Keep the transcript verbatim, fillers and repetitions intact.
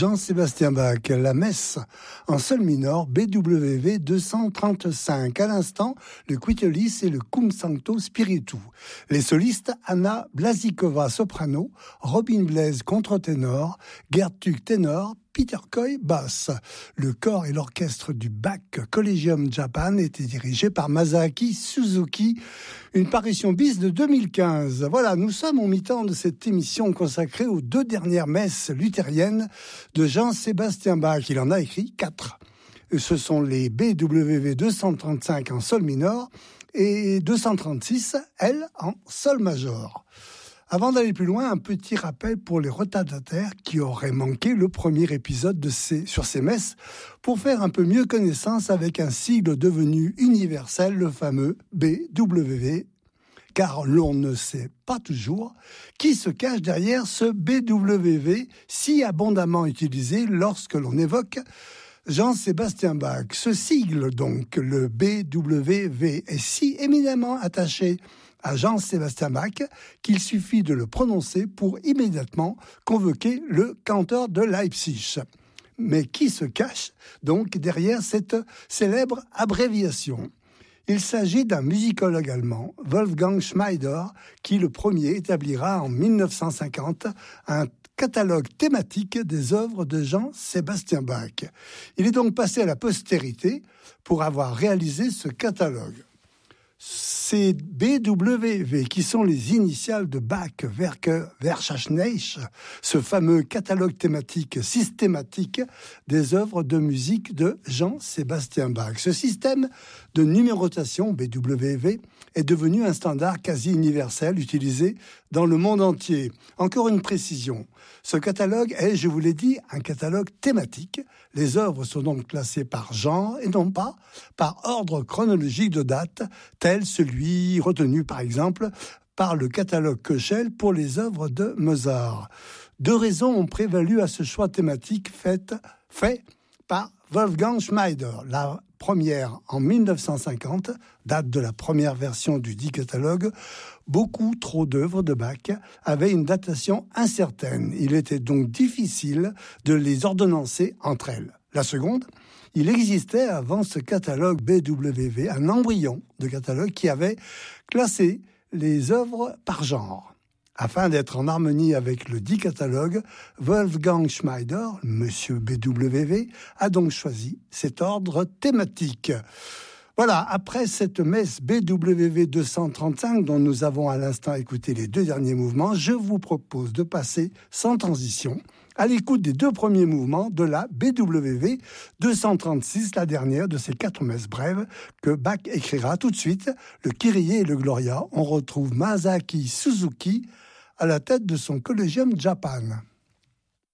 Jean-Sébastien Bach, la messe en sol mineur B W V deux cent trente-cinq. À l'instant, le Quitolis et le Cum Sancto Spiritu. Les solistes, Anna Blazikova, soprano, Robin Blaise, contre-ténor, Gerd Tuck, ténor, Peter Coy, basse. Le chor et l'orchestre du Bach Collegium Japan étaient dirigés par Masaaki Suzuki. Une parution bis de deux mille quinze. Voilà, nous sommes au mi-temps de cette émission consacrée aux deux dernières messes luthériennes de Jean-Sébastien Bach. Il en a écrit quatre. Ce sont les B W V deux cent trente-cinq en sol mineur et deux cent trente-six, elle, en sol majeur. Avant d'aller plus loin, un petit rappel pour les retardataires qui auraient manqué le premier épisode de ces, sur ces messes pour faire un peu mieux connaissance avec un sigle devenu universel, le fameux B W V, car l'on ne sait pas toujours qui se cache derrière ce B W V si abondamment utilisé lorsque l'on évoque Jean-Sébastien Bach. Ce sigle, donc, le B W V, est si éminemment attaché à Jean-Sébastien Bach qu'il suffit de le prononcer pour immédiatement convoquer le canteur de Leipzig. Mais qui se cache donc derrière cette célèbre abréviation ? Il s'agit d'un musicologue allemand, Wolfgang Schmeider, qui le premier établira en mille neuf cent cinquante un catalogue thématique des œuvres de Jean-Sébastien Bach. Il est donc passé à la postérité pour avoir réalisé ce catalogue. Ces B W V, qui sont les initiales de Bach, Werke Verzeichnis, ce fameux catalogue thématique systématique des œuvres de musique de Jean-Sébastien Bach. Ce système de numérotation B W V est devenu un standard quasi universel utilisé dans le monde entier. Encore une précision, ce catalogue est, je vous l'ai dit, un catalogue thématique. Les œuvres sont donc classées par genre et non pas par ordre chronologique de date, tel celui retenu par exemple par le catalogue Köchel pour les œuvres de Mozart. Deux raisons ont prévalu à ce choix thématique fait, fait par Wolfgang Schmeider. La première en mille neuf cent cinquante, date de la première version du dit catalogue, beaucoup trop d'œuvres de Bach avaient une datation incertaine. Il était donc difficile de les ordonnancer entre elles. La seconde, il existait avant ce catalogue B W V un embryon de catalogue qui avait classé les œuvres par genre. Afin d'être en harmonie avec le dit catalogue, Wolfgang Schmeider, monsieur B W V, a donc choisi cet ordre thématique. Voilà, après cette messe B W V deux cent trente-cinq dont nous avons à l'instant écouté les deux derniers mouvements, je vous propose de passer sans transition à l'écoute des deux premiers mouvements de la B W V deux cent trente-six, la dernière de ces quatre messes brèves que Bach écrira tout de suite. Le Kyrie et le Gloria, on retrouve Masaaki Suzuki à la tête de son Collegium Japan.